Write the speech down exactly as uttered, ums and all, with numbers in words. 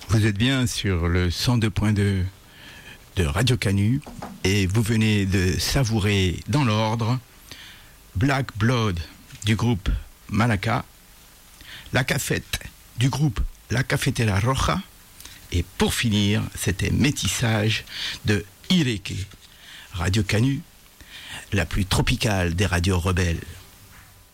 Vous êtes bien sur le cent deux point deux de Radio Canu et vous venez de savourer dans l'ordre Black Blood du groupe Malaka, La Cafette du groupe La Cafetera Roja et pour finir, c'était Métissage de Ireke. Radio Canu, la plus tropicale des radios rebelles.